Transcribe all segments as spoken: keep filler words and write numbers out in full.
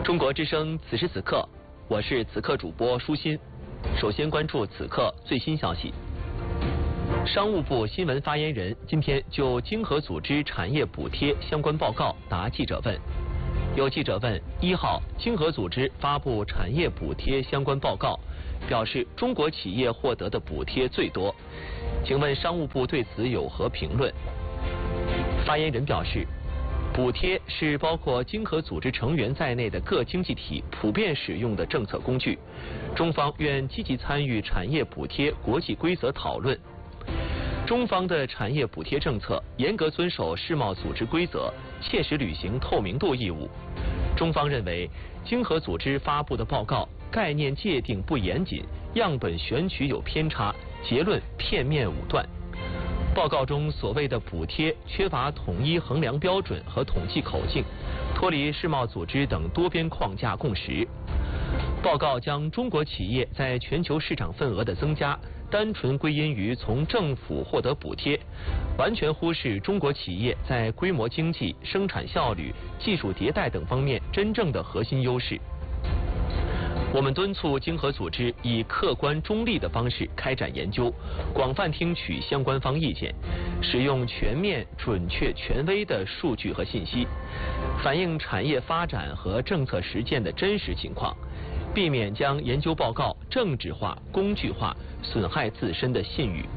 中国之声此时此刻，我是此刻主播舒心。首先关注此刻最新消息。商务部新闻发言人今天就经合组织产业补贴相关报告答记者问。有记者问：一号，经合组织发布产业补贴相关报告，表示中国企业获得的补贴最多，请问商务部对此有何评论？发言人表示，补贴是包括经合组织成员在内的各经济体普遍使用的政策工具，中方愿积极参与产业补贴国际规则讨论。中方的产业补贴政策严格遵守世贸组织规则，切实履行透明度义务。中方认为，经合组织发布的报告概念界定不严谨，样本选取有偏差，结论片面武断。报告中所谓的补贴缺乏统一衡量标准和统计口径，脱离世贸组织等多边框架共识。报告将中国企业在全球市场份额的增加单纯归因于从政府获得补贴，完全忽视中国企业在规模经济、生产效率、技术迭代等方面真正的核心优势。我们敦促经合组织以客观中立的方式开展研究，广泛听取相关方意见，使用全面、准确、权威的数据和信息，反映产业发展和政策实践的真实情况，避免将研究报告政治化、工具化，损害自身的信誉。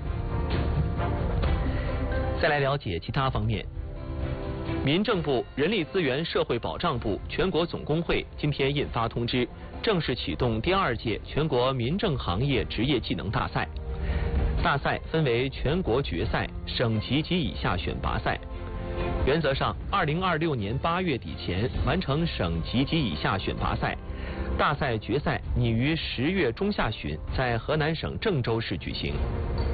再来了解其他方面。民政部、人力资源社会保障部、全国总工会今天印发通知，正式启动第二届全国民政行业职业技能大赛。大赛分为全国决赛、省级及以下选拔赛。原则上，二零二六年八月底前完成省级及以下选拔赛。大赛决赛拟于十月中下旬在河南省郑州市举行。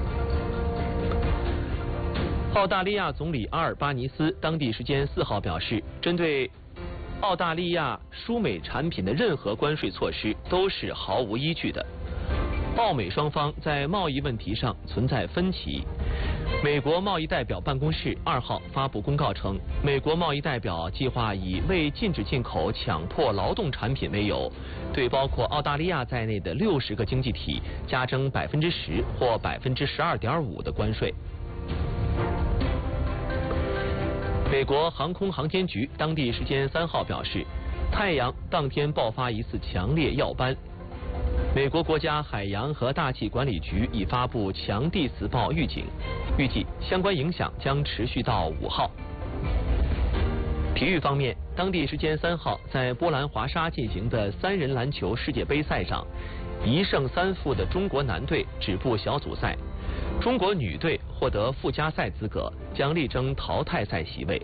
澳大利亚总理阿尔巴尼斯当地时间四号表示，针对澳大利亚输美产品的任何关税措施都是毫无依据的。澳美双方在贸易问题上存在分歧。美国贸易代表办公室二号发布公告称，美国贸易代表计划以为禁止进口强迫劳动产品为由，对包括澳大利亚在内的六十个经济体加征百分之十或百分之十二点五的关税。美国航空航天局当地时间三号表示，太阳当天爆发一次强烈耀斑。美国国家海洋和大气管理局已发布强地磁暴预警，预计相关影响将持续到五号。体育方面，当地时间三号在波兰华沙进行的三人篮球世界杯赛上，一胜三负的中国男队止步小组赛。中国女队获得附加赛资格，将力争淘汰赛席位。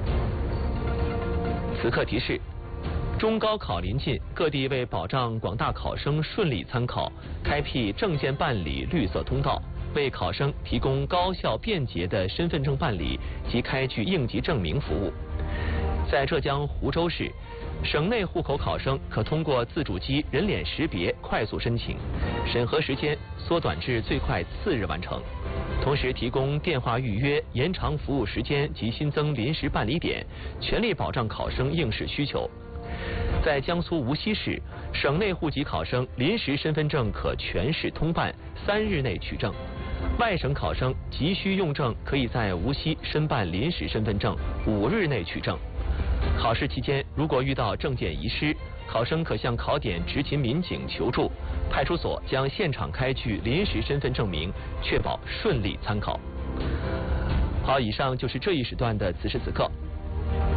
此刻提示：中高考临近，各地为保障广大考生顺利参考，开辟证件办理绿色通道，为考生提供高效便捷的身份证办理及开具应急证明服务。在浙江湖州市，省内户口考生可通过自主机人脸识别快速申请，审核时间缩短至最快次日完成。同时提供电话预约、延长服务时间及新增临时办理点，全力保障考生应试需求。在江苏无锡市，省内户籍考生临时身份证可全市通办，三日内取证；外省考生急需用证，可以在无锡申办临时身份证，五日内取证。考试期间，如果遇到证件遗失，考生可向考点执勤民警求助，派出所将现场开具临时身份证明，确保顺利参考。好，以上就是这一时段的此时此刻，